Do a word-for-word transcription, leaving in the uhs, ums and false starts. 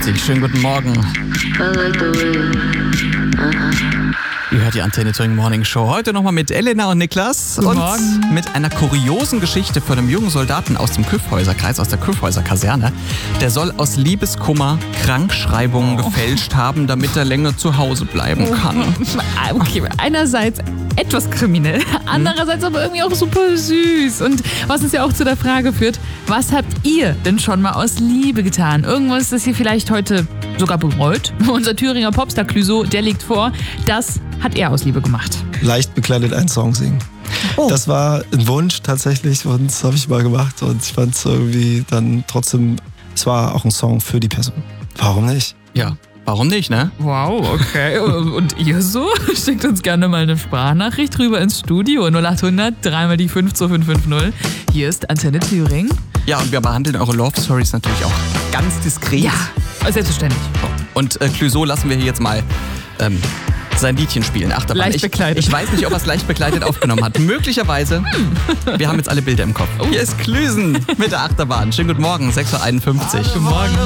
einundfünfzig. Schönen guten Morgen. Ihr hört die Antenne Thüringen Morning Show. Heute nochmal mit Elena und Niklas. Guten und Morgen. Mit einer kuriosen Geschichte von einem jungen Soldaten aus dem Kyffhäuserkreis, aus der Kyffhäuser Kaserne. Der soll aus Liebeskummer Krankschreibungen Oh. gefälscht haben, damit er länger zu Hause bleiben kann. Okay, einerseits etwas kriminell, andererseits aber irgendwie auch super süß. Und was uns ja auch zu der Frage führt, was habt ihr denn schon mal aus Liebe getan? Irgendwas, das ihr vielleicht heute sogar bereut? Unser Thüringer Popstar Clüso, der legt vor, das hat er aus Liebe gemacht. Leicht bekleidet einen Song singen. Oh. Das war ein Wunsch tatsächlich und das habe ich mal gemacht und ich fand es irgendwie dann trotzdem, es war auch ein Song für die Person. Warum nicht? Ja, warum nicht, ne? Wow, okay. Und ihr so? Schickt uns gerne mal eine Sprachnachricht rüber ins Studio. null acht hundert, dreimal die fünf zwei fünf fünf null. Hier ist Antenne Thüringen. Ja, und wir behandeln eure Love Stories natürlich auch ganz diskret. Ja, selbstverständlich. Und äh, Clüso lassen wir hier jetzt mal ähm, sein Liedchen spielen. Achterbahn. Leicht ich, bekleidet. Ich weiß nicht, ob er es leicht bekleidet aufgenommen hat. Möglicherweise. Wir haben jetzt alle Bilder im Kopf. Hier ist Klüsen mit der Achterbahn. Schönen guten Morgen, sechs Uhr einundfünfzig. Guten Morgen.